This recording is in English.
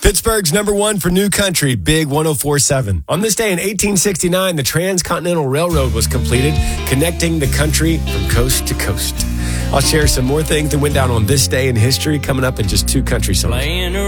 Pittsburgh's number one for new country, Big 104.7. On this day in 1869, the Transcontinental Railroad was completed, connecting the country from coast to coast. I'll share some more things that went down on this day in history coming up in just two country songs.